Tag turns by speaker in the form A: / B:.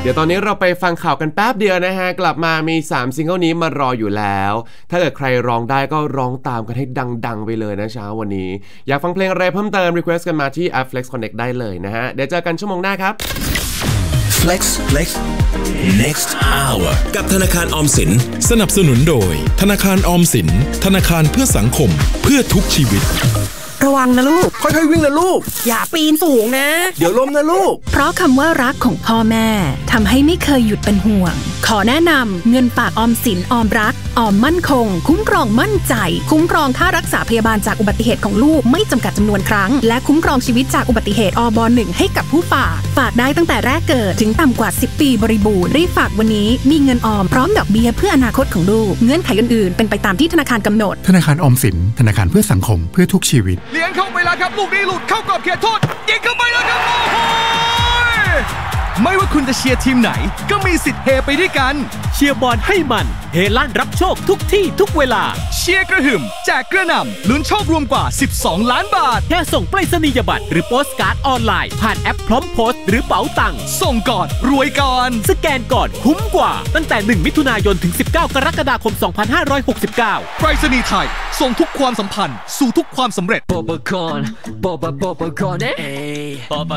A: ดี๋ยวตอนนี้เราไปฟังข่าวกันแป๊บเดียวนะฮะกลับมามี3ซิงเกิลนี้มารออยู่แล้วถ้าเกิดใครร้องได้ก็ร้องตามกันให้ดังๆไปเลยนะเช้าวันนี้อยากฟังเพลงอะไรเพิ่มเติม request กันมาที่ app Flex Connect ได้เลยนะฮะเดี๋ยวเจอกันชั่วโมงหน้าครับ
B: Flex Next Hour
C: กับธนาคารออมสินสนับสนุนโดยธนาคารออมสินธนาคารเพื่อสังคมเพื่อทุกชีวิต
D: ระวังนะลูก
B: ค่อยๆวิ่งนะลูก
D: อย่าปีนสูงนะ
B: เดี๋ยวล้มนะลูก
E: เพราะคำว่ารักของพ่อแม่ทำให้ไม่เคยหยุดเป็นห่วงขอแนะนำเงินฝากออมสินออมรักออมมั่นคงคุ้มครองมั่นใจคุ้มครองค่ารักษาพยาบาลจากอุบัติเหตุของลูกไม่จำกัดจำนวนครั้งและคุ้มครองชีวิตจากอุบัติเหตุอบ.1 ให้กับผู้ฝากได้ตั้งแต่แรกเกิดถึงต่ำกว่า10 ปีบริบูรณ์รีบฝากวันนี้มีเงินออมพร้อมดอกเบี้ยเพื่ออนาคตของลูกเงื่อนไขอื่นๆเป็นไปตามที่ธนาคารกำหนด
F: ธนาคารออมสินธนาคารเพื่อสังคมเพื่อทุกชีวิต
G: เลี้ยงเข้าไปแล้วครับลูกนี้หลุดเข้ากรอบเขตโทษยิงเข้าไปแล้วครับโอ้โหไม่ว่าคุณจะเชียร์ทีมไหนก็มีสิทธิ์เฮไปด้วยกัน
H: เชียร์บอลให้มันเฮลั่นรับโชคทุกที่ทุกเวลา
G: เชียร์กระหึ่มแจกกระหน่ำลุ้นโชครวมกว่า12ล้านบาท
H: แค่ส่งไปรษณียบัตรหรือโปสการ์ดออนไลน์ผ่านแอปพร้อมโพสต์หรือเป๋าตังค์
G: ส่งก่อนรวยก่อน
H: สแกนก่อนคุ้มกว่าตั้งแต่1มิถุนายนถึง19กรกฎาคม2569
G: ไปรษณีย์ไทยส่งทุกความสัมพันธ์สู่ทุกความสำเร็จ
I: Popcorn